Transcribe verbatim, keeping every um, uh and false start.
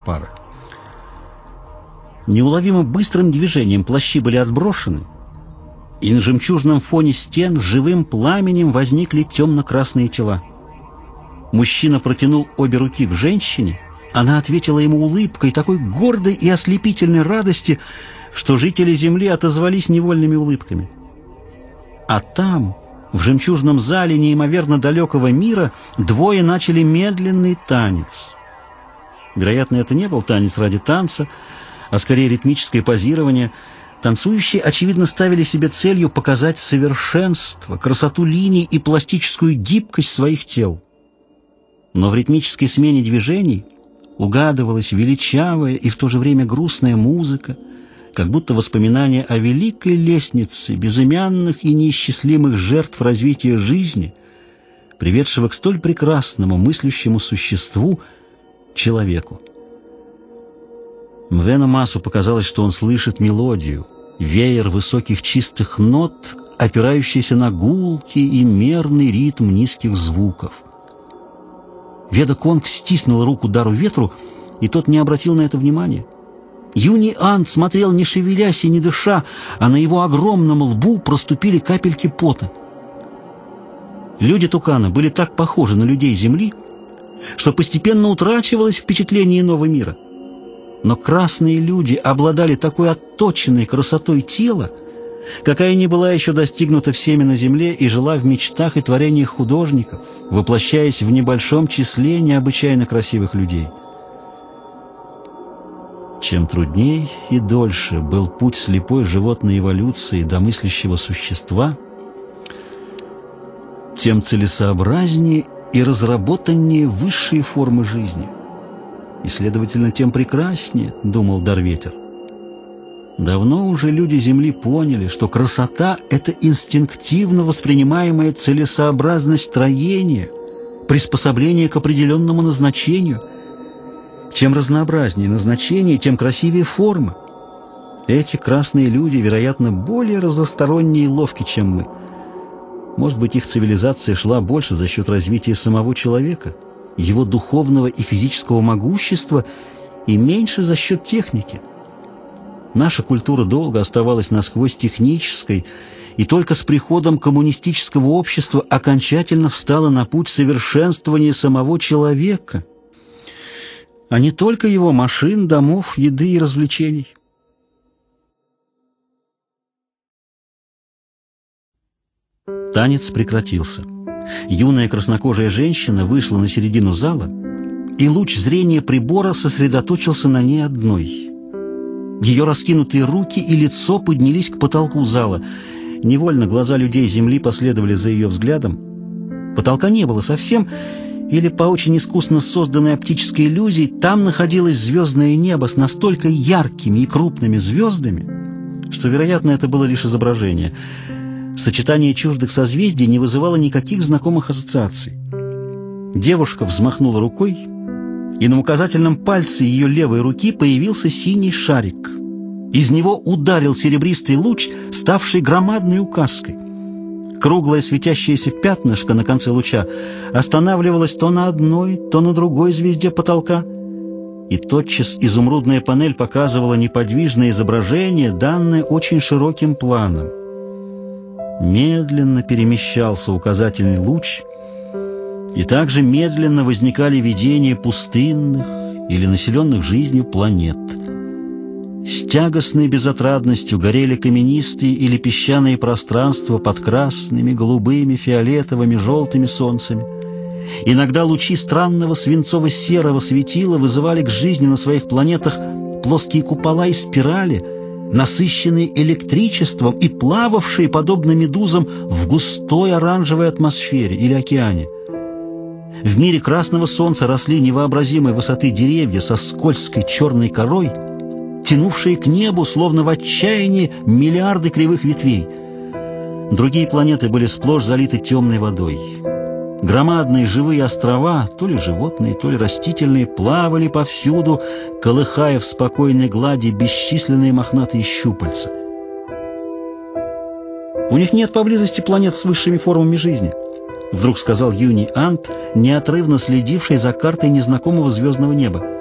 пары. Неуловимо быстрым движением плащи были отброшены, и на жемчужном фоне стен живым пламенем возникли темно-красные тела. Мужчина протянул обе руки к женщине, она ответила ему улыбкой, такой гордой и ослепительной радости, что жители земли отозвались невольными улыбками. А там, в жемчужном зале неимоверно далекого мира, двое начали медленный танец. Вероятно, это не был танец ради танца, а скорее ритмическое позирование. Танцующие, очевидно, ставили себе целью показать совершенство, красоту линий и пластическую гибкость своих тел. Но в ритмической смене движений угадывалась величавая и в то же время грустная музыка, как будто воспоминание о великой лестнице безымянных и неисчислимых жертв развития жизни, приведшего к столь прекрасному мыслящему существу, человеку. Мвену Масу показалось, что он слышит мелодию, веер высоких чистых нот, опирающийся на гулкий и мерный ритм низких звуков. Веда Конг стиснула руку Дару Ветру, и тот не обратил на это внимания. Юни Ант смотрел, не шевелясь и не дыша, а на его огромном лбу проступили капельки пота. Люди Тукана были так похожи на людей Земли, что постепенно утрачивалось впечатление иного мира. Но красные люди обладали такой отточенной красотой тела, какая не была еще достигнута всеми на земле и жила в мечтах и творениях художников, воплощаясь в небольшом числе необычайно красивых людей. Чем трудней и дольше был путь слепой животной эволюции до мыслящего существа, тем целесообразнее и разработаннее высшие формы жизни. И, следовательно, тем прекраснее, думал Дар-Ветер. Давно уже люди Земли поняли, что красота — это инстинктивно воспринимаемая целесообразность строения, приспособление к определенному назначению. Чем разнообразнее назначение, тем красивее форма. Эти красные люди, вероятно, более разносторонние и ловки, чем мы. Может быть, их цивилизация шла больше за счет развития самого человека, его духовного и физического могущества, и меньше за счет техники. Наша культура долго оставалась насквозь технической, и только с приходом коммунистического общества окончательно встала на путь совершенствования самого человека, а не только его машин, домов, еды и развлечений. Танец прекратился. Юная краснокожая женщина вышла на середину зала, и луч зрения прибора сосредоточился на ней одной. Ее раскинутые руки и лицо поднялись к потолку зала. Невольно глаза людей Земли последовали за ее взглядом. Потолка не было совсем, или по очень искусно созданной оптической иллюзии там находилось звездное небо с настолько яркими и крупными звездами, что, вероятно, это было лишь изображение. Сочетание чуждых созвездий не вызывало никаких знакомых ассоциаций. Девушка взмахнула рукой, и на указательном пальце ее левой руки появился синий шарик. Из него ударил серебристый луч, ставший громадной указкой. Круглое светящееся пятнышко на конце луча останавливалось то на одной, то на другой звезде потолка, и тотчас изумрудная панель показывала неподвижное изображение, данное очень широким планом. Медленно перемещался указательный луч, и также медленно возникали видения пустынных или населенных жизнью планет. С тягостной безотрадностью горели каменистые или песчаные пространства под красными, голубыми, фиолетовыми, желтыми солнцами. Иногда лучи странного свинцово-серого светила вызывали к жизни на своих планетах плоские купола и спирали, насыщенные электричеством и плававшие, подобно медузам, в густой оранжевой атмосфере или океане. В мире красного солнца росли невообразимой высоты деревья со скользкой черной корой, тянувшие к небу, словно в отчаянии, миллиарды кривых ветвей. Другие планеты были сплошь залиты темной водой. Громадные живые острова, то ли животные, то ли растительные, плавали повсюду, колыхая в спокойной глади бесчисленные мохнатые щупальца. «У них нет поблизости планет с высшими формами жизни», — вдруг сказал Юни Ант, неотрывно следивший за картой незнакомого звездного неба.